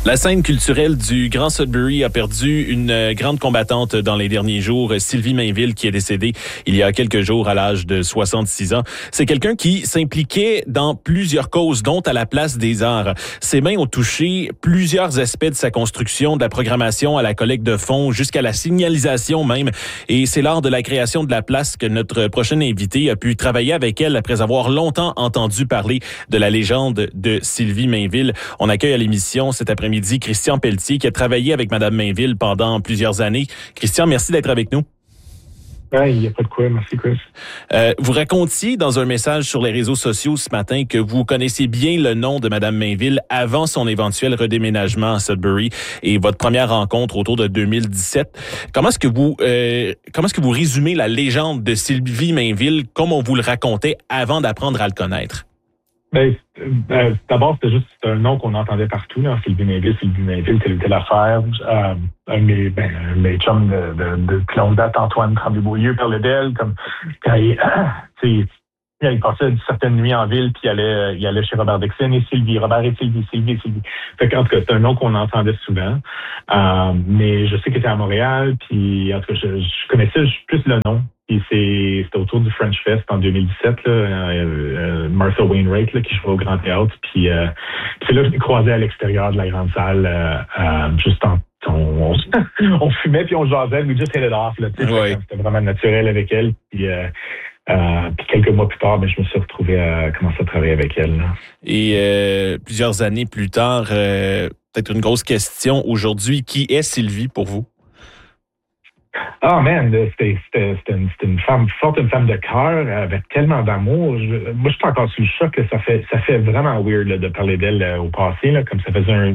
La scène culturelle du Grand Sudbury a perdu une grande combattante dans les derniers jours, Sylvie Mainville, qui est décédée il y a quelques jours à l'âge de 66 ans. C'est quelqu'un qui s'impliquait dans plusieurs causes, dont à la Place des Arts. Ses mains ont touché plusieurs aspects de sa construction, de la programmation à la collecte de fonds, jusqu'à la signalisation même. Et c'est lors de la création de la place que notre prochain invité a pu travailler avec elle après avoir longtemps entendu parler de la légende de Sylvie Mainville. On accueille à l'émission cet après-midi Christian Pelletier, qui a travaillé avec Mme Mainville pendant plusieurs années. Christian, merci d'être avec nous. Oui, il n'y a pas de quoi. Merci, Chris. Vous racontiez dans un message sur les réseaux sociaux ce matin que vous connaissiez bien le nom de Mme Mainville avant son éventuel redéménagement à Sudbury et votre première rencontre autour de 2017. Comment est-ce que vous résumez la légende de Sylvie Mainville comme on vous le racontait avant d'apprendre à le connaître? D'abord, c'était juste un nom qu'on entendait partout, là, Sylvie Mainville, telle telle affaire. Un de mes chums de longue date, Antoine Tremblay-Beaulieu, parlait d'elle, comme quand il passait certaines nuits en ville, puis il allait chez Robert Dixon et Sylvie. Fait qu'en tout cas, c'est un nom qu'on entendait souvent. Mais je sais qu'elle était à Montréal, puis en tout cas, je connaissais plus le nom. Puis c'était autour du French Fest en 2017, là, Martha Wainwright là, qui jouait au Grand Théâtre. Puis c'est là que je l'ai croisée à l'extérieur de la grande salle, juste on fumait puis on jasait, we just hit it off. Là, ouais. C'était vraiment naturel avec elle. Puis quelques mois plus tard, je me suis retrouvé à commencer à travailler avec elle. Là. Et plusieurs années plus tard, peut-être une grosse question aujourd'hui, qui est Sylvie pour vous? Ah, man, c'était une femme forte, une femme de cœur, avec tellement d'amour. Moi, je suis encore sous le choc. Là, ça fait vraiment weird là, de parler d'elle au passé, là, comme ça faisait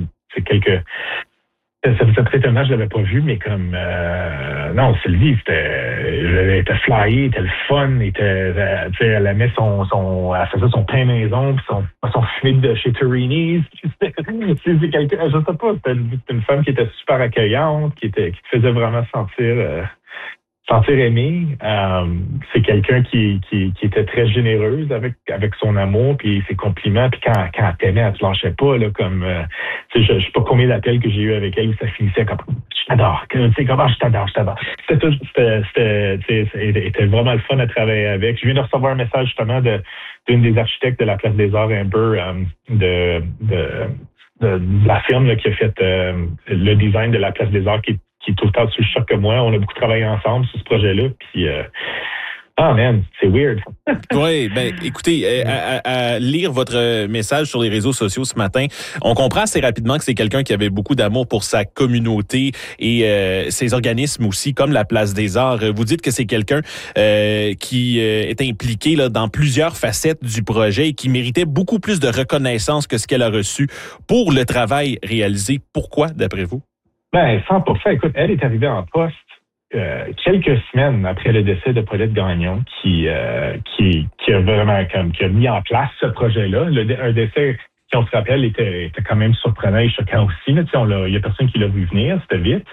ça faisait peut-être un an que je l'avais pas vu, mais comme non, Sylvie, elle était flyée, elle était le fun, elle aimait elle faisait son pain maison, puis son fumé de chez Torini's. C'est quelqu'un, je sais pas, c'était une femme qui était super accueillante, qui te faisait vraiment sentir aimé. C'est quelqu'un qui était très généreuse avec son amour puis ses compliments, puis quand elle t'aimait, elle te lâchait pas là, comme je sais pas combien d'appels que j'ai eu avec elle où ça finissait comme je t'adore, comment je t'adore. C'était vraiment le fun à travailler avec. Je viens de recevoir un message justement d'une des architectes de la Place des Arts, Amber, de la firme là, qui a fait le design de la Place des Arts, qui est autant sur le choc que moi. On a beaucoup travaillé ensemble sur ce projet-là. Puis, man, c'est weird. Oui, écoutez, à lire votre message sur les réseaux sociaux ce matin, on comprend assez rapidement que c'est quelqu'un qui avait beaucoup d'amour pour sa communauté et ses organismes aussi, comme la Place des Arts. Vous dites que c'est quelqu'un qui est impliqué là, dans plusieurs facettes du projet et qui méritait beaucoup plus de reconnaissance que ce qu'elle a reçu pour le travail réalisé. Pourquoi, d'après vous? 100%. Écoute, elle est arrivée en poste quelques semaines après le décès de Paulette Gagnon, qui a vraiment qui a mis en place ce projet-là. Un décès qui, on se rappelle, était quand même surprenant et choquant aussi. Il y a personne qui l'a vu venir, c'était vite.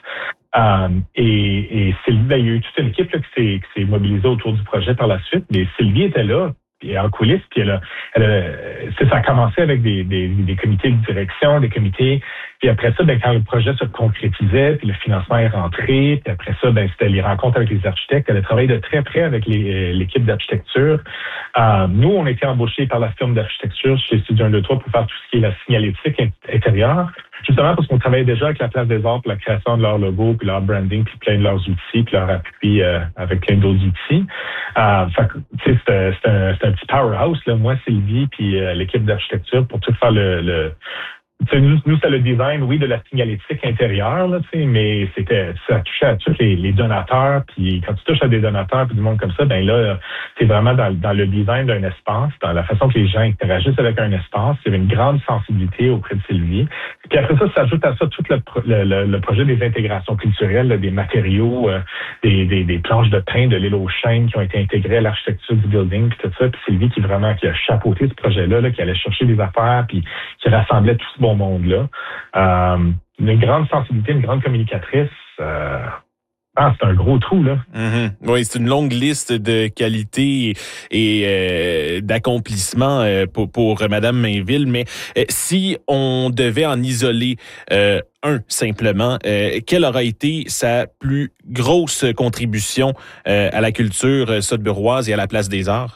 Et Sylvie, il y a eu toute une équipe là, qui s'est mobilisée autour du projet par la suite. Mais Sylvie était là. Et en coulisses, puis ça a commencé avec des comités de direction, des comités, puis après ça, quand le projet se concrétisait, puis le financement est rentré, puis après ça, c'était les rencontres avec les architectes. Elle a travaillé de très près avec l'équipe d'architecture. Nous, on a été embauchés par la firme d'architecture chez Studio 123 pour faire tout ce qui est la signalétique intérieure, justement parce qu'on travaillait déjà avec la Place des Arts pour la création de leur logo, puis leur branding, puis plein de leurs outils, puis leur appui avec plein d'autres outils. C'était un petit powerhouse, là, moi, Sylvie, puis l'équipe d'architecture pour tout faire nous, c'était le design, oui, de la signalétique intérieure, là, mais ça touchait à tous les donateurs. Puis quand tu touches à des donateurs puis du monde comme ça, là, c'est vraiment dans le design d'un espace, dans la façon que les gens interagissent avec un espace. Il y avait une grande sensibilité auprès de Sylvie. Puis après ça s'ajoute à ça tout le projet des intégrations culturelles, là, des matériaux, des planches de pain de l'île aux chênes qui ont été intégrées à l'architecture du building, puis tout ça. Puis Sylvie qui a chapeauté ce projet-là, là, qui allait chercher des affaires, puis qui rassemblait tout ce monde-là. Une grande sensibilité, une grande communicatrice. c'est un gros trou, là. Mm-hmm. Oui, c'est une longue liste de qualités et d'accomplissements pour Madame Mainville. Mais si on devait en isoler simplement, quelle aura été sa plus grosse contribution à la culture sudburoise et à la Place des Arts?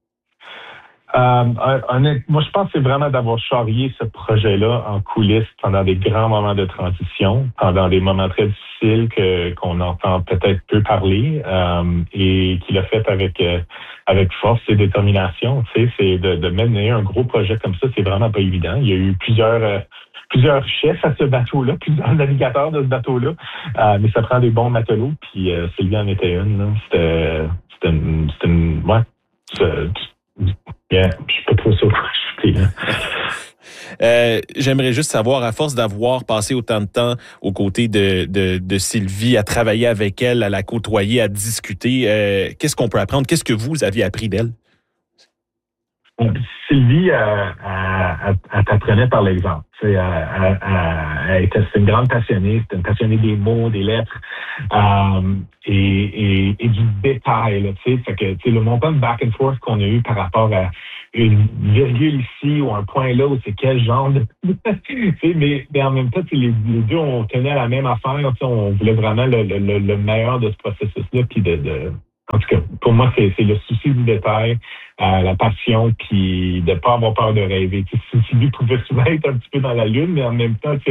Moi, je pense que c'est vraiment d'avoir charrié ce projet-là en coulisses pendant des grands moments de transition, pendant des moments très difficiles qu'on entend peut-être peu parler, et qu'il a fait avec force et détermination. Tu sais, c'est de mener un gros projet comme ça, c'est vraiment pas évident. Il y a eu plusieurs chefs à ce bateau-là, plusieurs navigateurs de ce bateau-là, mais ça prend des bons matelots, puis Sylvie en était une. Là. C'était une yeah, je suis pas trop sûr quoi ajouter. J'aimerais juste savoir, à force d'avoir passé autant de temps aux côtés de Sylvie, à travailler avec elle, à la côtoyer, à discuter, qu'est-ce qu'on peut apprendre? Qu'est-ce que vous aviez appris d'elle? Sylvie, elle t'apprenait par l'exemple. C'est une grande passionnée, c'était une passionnée des mots, des lettres et du détail. Là, fait que le montant de back and forth qu'on a eu par rapport à une virgule ici ou un point là, où c'est quel genre de... mais en même temps, les deux, on tenait à la même affaire. On voulait vraiment le meilleur de ce processus-là. Puis en tout cas, pour moi, c'est le souci du détail, la passion, puis de pas avoir peur de rêver. Sylvie pouvait souvent être un petit peu dans la lune, mais en même temps, c'est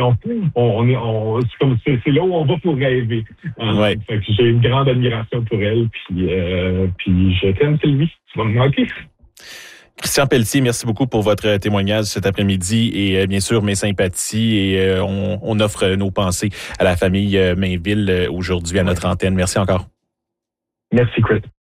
là où on va pour rêver. Ouais. Fait que j'ai une grande admiration pour elle, puis je t'aime, Sylvie. Tu vas me manquer. Christian Pelletier, merci beaucoup pour votre témoignage cet après-midi et bien sûr mes sympathies et on offre nos pensées à la famille Mainville aujourd'hui à notre antenne. Merci encore. Merci, Chris.